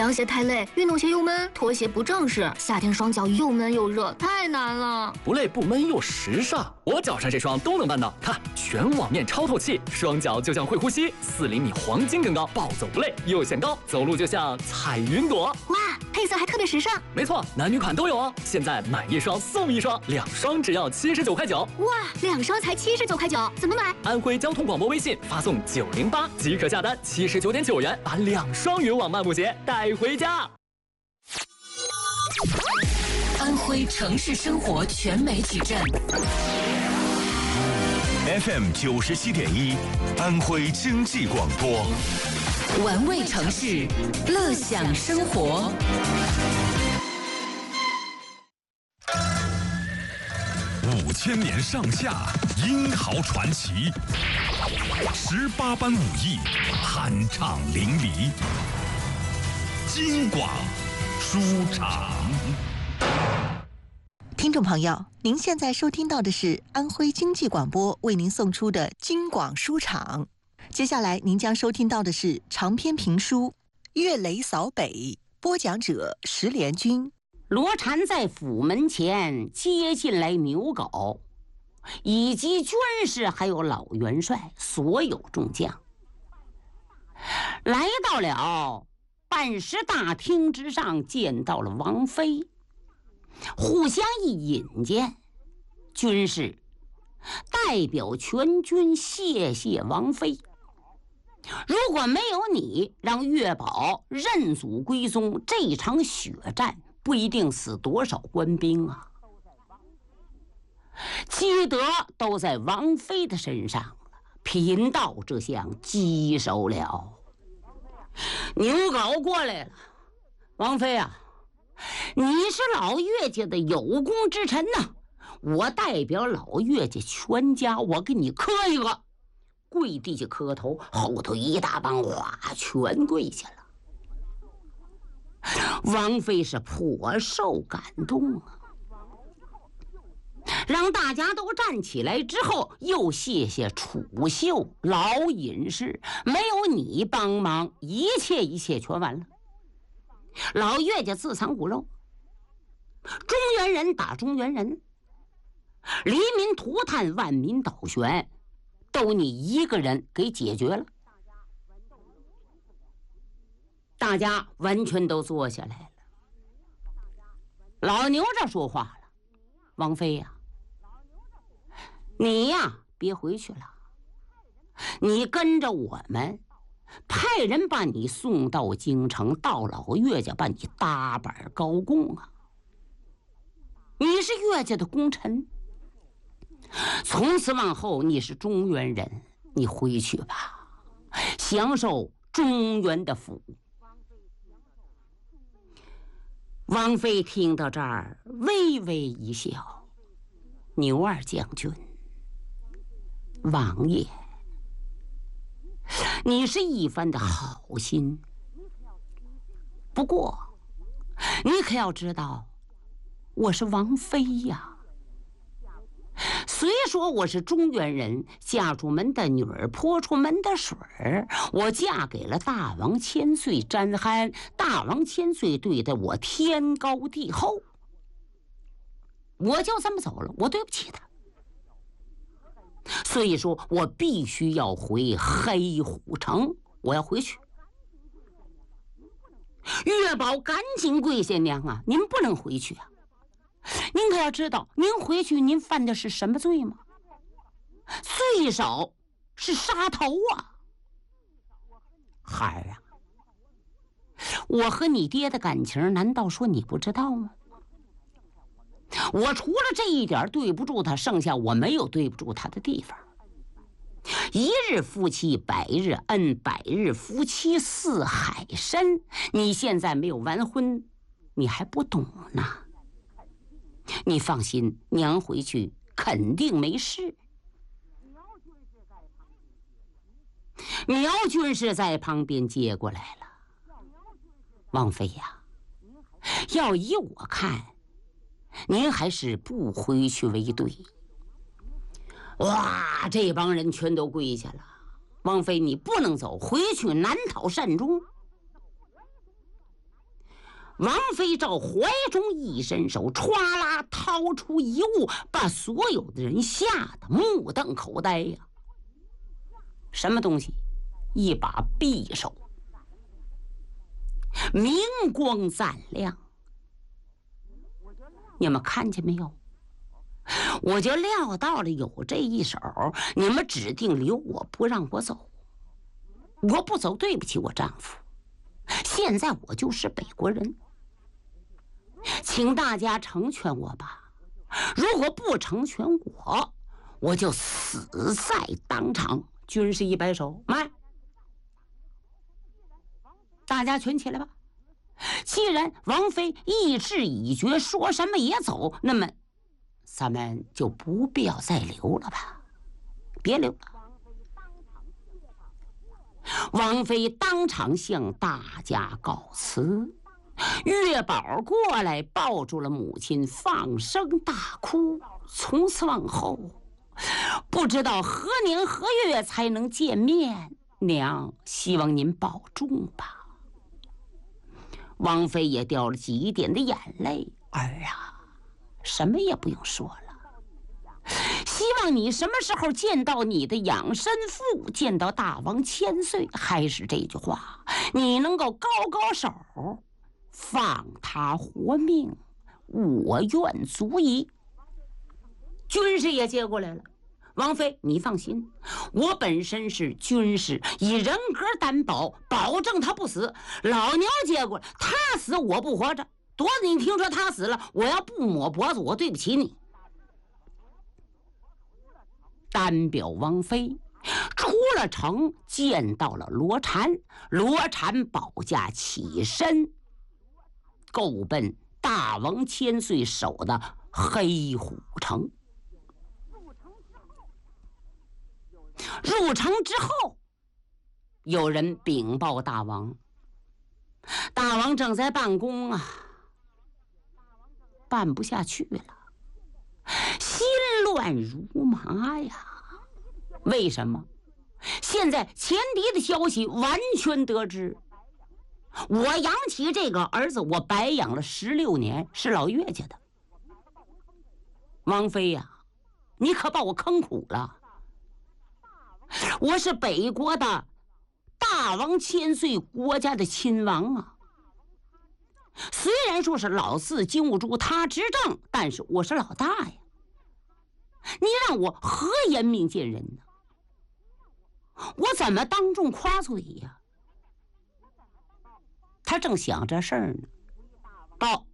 凉鞋太累，运动鞋又闷，拖鞋不正式，夏天双脚又闷又热，太难了。 不累不闷又时尚，我脚上这双都能办到。看，全网面超透气，双脚就像会呼吸，4厘米黄金更高，暴走不累又显高，走路就像踩云朵。 哇，配色还特别时尚。 没错，男女款都有哦。现在买1双送1双，2双只要79块9。 哇，2双才79块9，怎么买？ 安徽交通广播微信发送908即可下单，79.9元把2双云网漫步鞋带回家。 安徽城市生活全媒体站 FM 97.1，安徽经济广播， 玩味城市，乐享生活。 5000年上下，英豪传奇，18般武艺，酣畅淋漓。京广书场。 听众朋友，您现在收听到的是安徽经济广播为您送出的京广书场。接下来您将收听到的是长篇评书《岳雷扫北》，播讲者石连军。 罗禅在府门前接进来牛皋，以及军士还有老元帅所有众将，来到了办事大厅之上，见到了王妃，互相一引荐，军士代表全军谢谢王妃。如果没有你，让岳宝认祖归宗，这场血战不一定死多少官兵啊！积德都在王妃的身上了，贫道这项棘手了。牛皋过来了，王妃啊，你是老岳家的有功之臣呐，我代表老岳家全家，我给你磕一个。跪地下磕头，后头一大帮哗全跪下了。王妃是颇受感动啊，让大家都站起来之后，又谢谢楚秀老隐士，没有你帮忙，一切全完了。老岳家自藏骨肉，中原人打中原人，黎民涂炭，万民倒悬，都你一个人给解决了。大家完全都坐下来了。老牛这说话了，王妃呀，你呀别回去了，你跟着我们，派人把你送到京城，到老岳家把你搭板高供啊！你是岳家的功臣，从此往后你是中原人，你回去吧，享受中原的福。王妃听到这儿微微一笑，牛二将军，王爷，你是一番的好心，不过你可要知道，我是王妃呀。虽说我是中原人，嫁出门的女儿泼出门的水儿，我嫁给了大王千岁詹憨，大王千岁对待我天高地厚，我就这么走了，我对不起他。所以说我必须要回黑虎城，我要回去。岳宝赶紧跪下，娘啊，您不能回去啊！您可要知道，您回去您犯的是什么罪吗？最少是杀头啊！孩儿啊，我和你爹的感情难道说你不知道吗？我除了这一点对不住他，剩下我没有对不住他的地方。一日夫妻百日恩，百日夫妻似海深。你现在没有完婚，你还不懂呢。你放心，娘回去肯定没事。苗军是在旁边接过来了。王妃呀，要依我看，您还是不回去为对。哇，这帮人全都跪下了。王妃，你不能走，回去难讨善终。 王妃照怀中一伸手，歘啦掏出一物，把所有的人吓得目瞪口呆呀。什么东西？一把匕首，明光闪亮。你们看见没有？我就料到了有这一手，你们指定留我不让我走。我不走，对不起我丈夫。现在我就是北国人，请大家成全我吧。如果不成全我就死在当场。军士一摆手，慢，大家全起来吧。既然王妃意志已决，说什么也走，那么咱们就不必要再留了吧，别留了。王妃当场向大家告辞，月宝过来抱住了母亲，放声大哭。从此往后，不知道何年何月才能见面，娘希望您保重吧。王妃也掉了几点的眼泪，儿啊，什么也不用说了，希望你什么时候见到你的养身父，见到大王千岁，还是这句话，你能够高高手，放他活命，我愿足矣。军士也接过来了，王妃你放心，我本身是军士，以人格担保，保证他不死。老娘接过来，他死我不活着。多子你听说他死了，我要不抹脖子，我对不起你。单表王妃出了城，见到了罗禅，罗禅保驾起身，够奔大王千岁守的黑虎城。入城之后，有人禀报大王，大王正在办公啊，办不下去了，心乱如麻呀。为什么？现在前敌的消息完全得知，我养起这个儿子，我白养了16年，是老岳家的。王妃呀，你可把我坑苦了。我是北国的大王千岁国家的亲王啊，虽然说是老四金兀术他执政，但是我是老大呀，你让我何颜面见人呢？我怎么当众夸嘴呀？他正想这事儿呢，报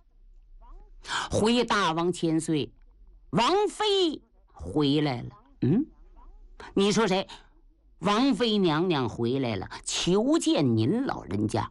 回大王千岁，王妃回来了。你说谁？王妃娘娘回来了，求见您老人家。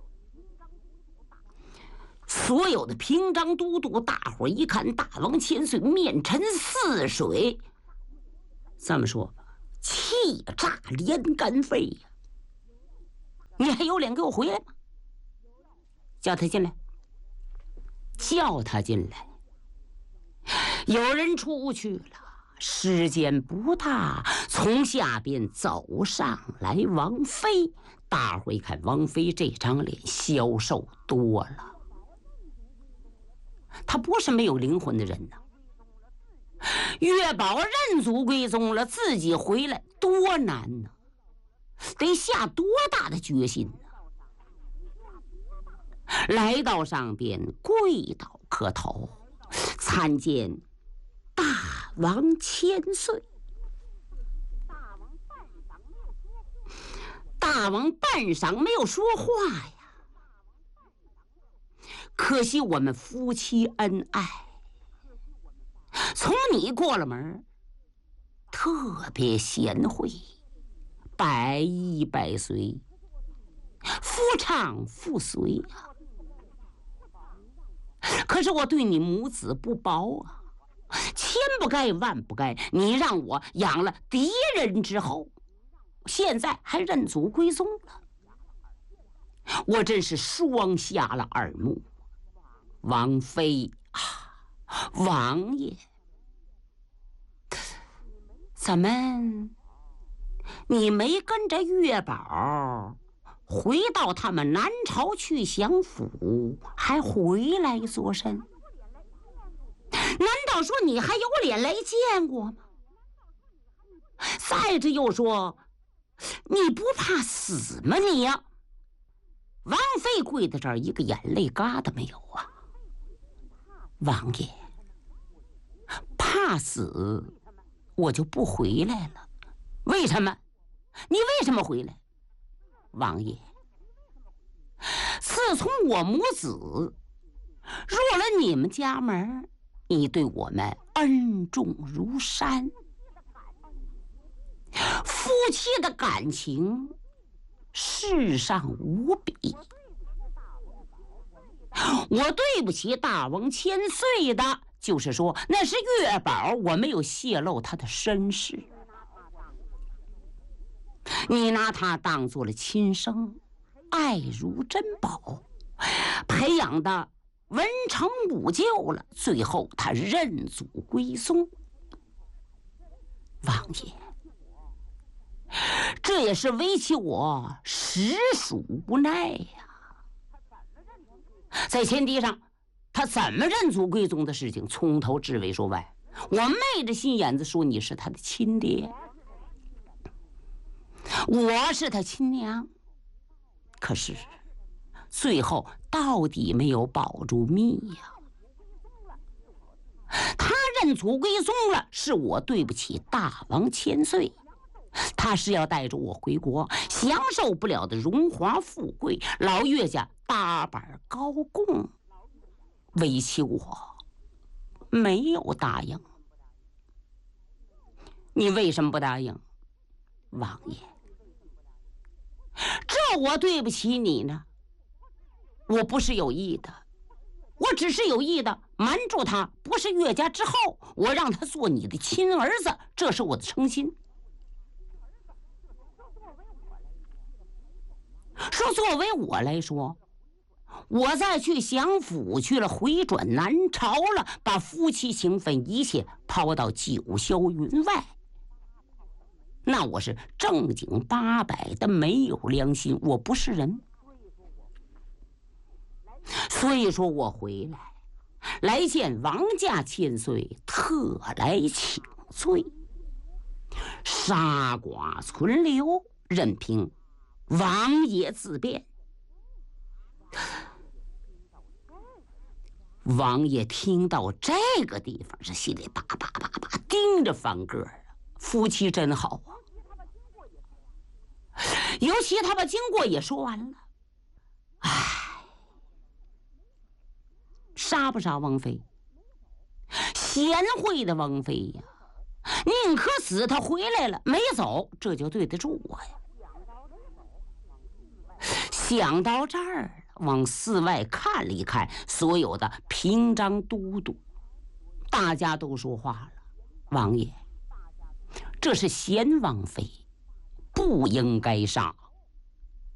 所有的平章都督大伙一看大王千岁面沉似水，这么说吧，气炸连肝肺呀！你还有脸给我回来吗？叫他进来，叫他进来。有人出去了。时间不大，从下边走上来王妃。大伙一看王妃这张脸消瘦多了，他不是没有灵魂的人呐。月宝认祖归宗了，自己回来多难呢，得下多大的决心呢？来到上边跪倒磕头，参见大王千岁。大王半晌没有说话呀，可惜我们夫妻恩爱，从你过了门，特别贤惠，百依百随，夫唱妇随啊。可是我对你母子不薄啊，千不该万不该，你让我养了敌人之后，现在还认祖归宗了，我真是双瞎了耳目。王妃啊，王爷，怎么你没跟着月宝回到他们南朝去享福，还回来作甚？难道说你还有脸来见我吗？再者又说，你不怕死吗你呀？王妃跪在这儿，一个眼泪疙瘩没有啊。王爷，怕死我就不回来了。为什么？你为什么回来？王爷，自从我母子入了你们家门，你对我们恩重如山，夫妻的感情世上无比。我对不起大王千岁的，就是说那是月宝，我没有泄露他的身世。你拿他当做了亲生，爱如珍宝，培养的文成武就了，最后他认祖归宗。王爷，这也是为其我实属无奈呀。在前提上，他怎么认祖归宗的事情，从头至尾说完。我昧着心眼子说你是他的亲爹，我是他亲娘，可是最后到底没有保住密呀。他认祖归宗了，是我对不起大王千岁。他是要带着我回国，享受不了的荣华富贵，老岳家大板高供，为其我没有答应。你为什么不答应？王爷，这我对不起你呢。我不是有意的，我只是有意的瞒住他，不是岳家之后，我让他做你的亲儿子，这是我的诚心。说作为我来说，我再去享福去了，回转南朝了，把夫妻情分一切抛到九霄云外，那我是正经八百的没有良心，我不是人。所以说我回来见王家千岁，特来请罪，杀剐存留，任凭王爷自便。王爷听到这个地方，是心里叭叭叭叭盯着翻个儿啊！夫妻真好啊！尤其他把经过也说完了，唉，杀不杀王妃？贤惠的王妃呀，宁可死，他回来了没走，这就对得住我呀。想到这儿，往寺外看了一看，所有的平章都督，大家都说话了：王爷，这是贤王妃，不应该杀。